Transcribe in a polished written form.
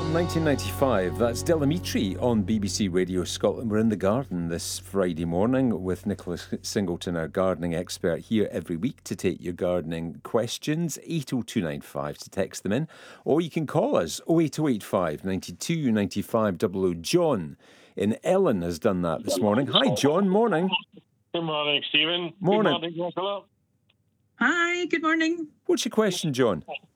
1995, that's Delamitri on BBC Radio Scotland. We're in the garden this Friday morning with Nicholas Singleton, our gardening expert, here every week to take your gardening questions. 80295 to text them in, or you can call us 08085 92 95 00. John in Ellen has done that this morning. Hi, John. Morning. Good morning, Stephen. Morning. Good morning, Nicola. Hi, good morning. What's your question, John?